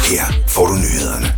Her får du nyhederne.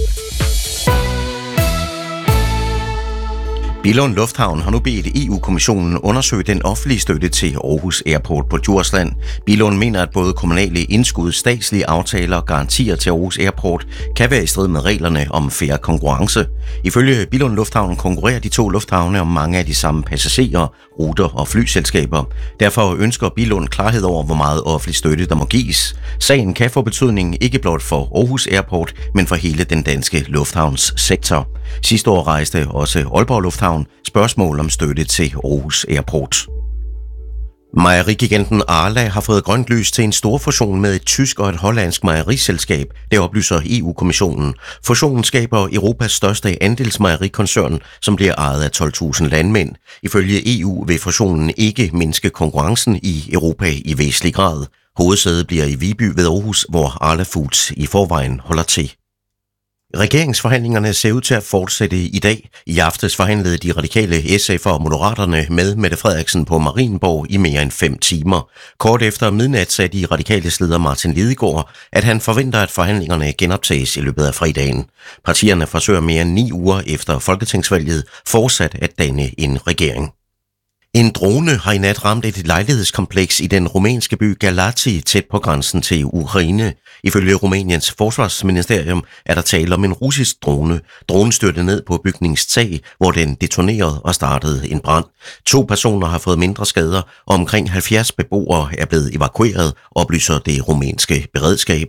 Billund Lufthavn har nu bedt EU-kommissionen undersøge den offentlige støtte til Aarhus Airport på Djursland. Billund mener, at både kommunale indskud, statslige aftaler og garantier til Aarhus Airport kan være i strid med reglerne om fair konkurrence. Ifølge Billund Lufthavn konkurrerer de to lufthavne om mange af de samme passagerer, ruter og flyselskaber. Derfor ønsker Billund klarhed over, hvor meget offentlig støtte der må gives. Sagen kan få betydning ikke blot for Aarhus Airport, men for hele den danske lufthavnssektor. Sidste år rejste også Aalborg Lufthavn spørgsmål om støtte til Aarhus Airport. Mejerigiganten Arla har fået grønt lys til en stor fusion med et tysk og et hollandsk mejeriselskab, det oplyser EU-kommissionen. Fusionen skaber Europas største andelsmejerikoncern, som bliver ejet af 12.000 landmænd. Ifølge EU vil fusionen ikke mindske konkurrencen i Europa i væsentlig grad. Hovedsædet bliver i Viby ved Aarhus, hvor Arla Foods i forvejen holder til. Regeringsforhandlingerne ser ud til at fortsætte i dag. I aftes forhandlede de radikale SF og Moderaterne med Mette Frederiksen på Marienborg i mere end 5 timer. Kort efter midnat sagde de radikales leder Martin Lidegaard, at han forventer, at forhandlingerne genoptages i løbet af fredagen. Partierne forsøger mere end 9 uger efter folketingsvalget fortsat at danne en regering. En drone har i nat ramt et lejlighedskompleks i den rumænske by Galați tæt på grænsen til Ukraine. Ifølge Rumæniens forsvarsministerium er der tale om en russisk drone. Dronen styrtede ned på bygningstag, hvor den detonerede og startede en brand. 2 personer har fået mindre skader, og omkring 70 beboere er blevet evakueret, oplyser det rumænske beredskab.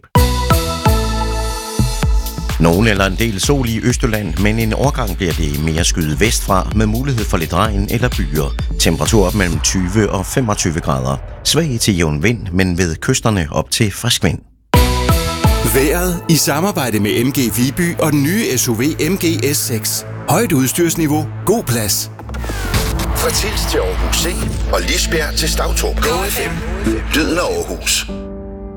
Nogen eller en del sol i Østjylland, men en overgang bliver det mere skyet vestfra med mulighed for lidt regn eller byer. Temperatur op mellem 20 og 25 grader. Svag til jævn vind, men ved kysterne op til frisk vind. Vejret i samarbejde med MG Viby og den nye SUV MG S6. Højt udstyrsniveau, god plads. Fra Tilst til Aarhus C og Lisbjerg til Stavtrup. Go FM. Lyden af Aarhus.